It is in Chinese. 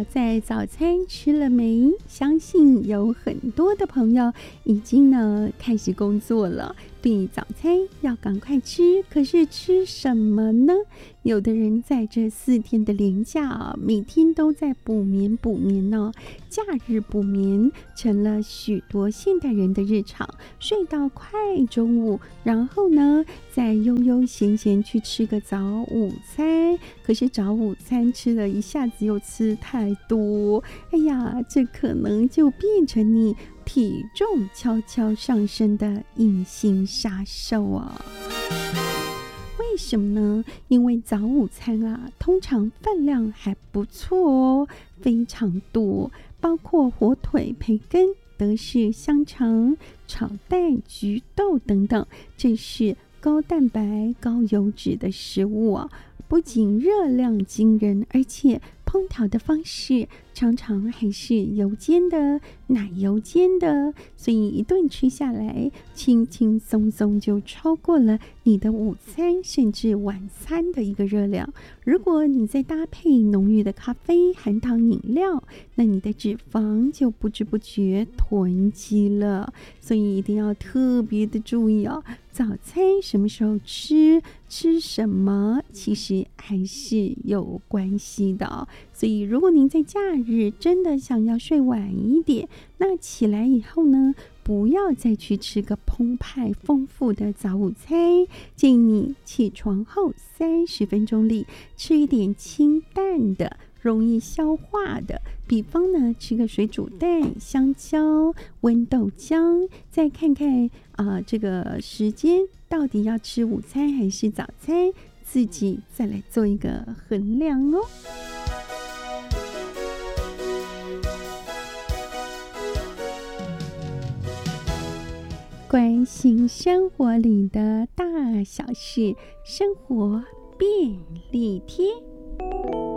在早餐吃了没？相信有很多的朋友已经呢开始工作了，对早餐要赶快吃，可是吃什么呢？有的人在这4天的连假每天都在补眠哦，假日补眠成了许多现代人的日常，睡到快中午，然后呢再悠悠闲闲去吃个早午餐，可是早午餐吃了一下子又吃太多，哎呀，这可能就变成你体重悄悄上升的隐形杀手啊！为什么呢？因为早午餐通常饭量还不错哦，非常多，包括火腿、培根、德式香肠、炒蛋、菊豆等等，这是高蛋白、高油脂的食物不仅热量惊人，而且烹调的方式常常还是油煎的、奶油煎的，所以一顿吃下来，轻轻松松就超过了你的午餐甚至晚餐的一个热量。如果你再搭配浓郁的咖啡、含糖饮料，那你的脂肪就不知不觉囤积了。所以一定要特别的注意早餐什么时候吃什么，其实还是有关系的所以如果您在假日真的想要睡晚一点，那起来以后呢，不要再去吃个澎湃丰富的早午餐，建议你起床后30分钟里吃一点清淡的容易消化的，比方呢吃个水煮蛋、香蕉、温豆浆，再看看这个时间到底要吃午餐还是早餐，自己再来做一个衡量哦。关心生活里的大小事，生活便利贴。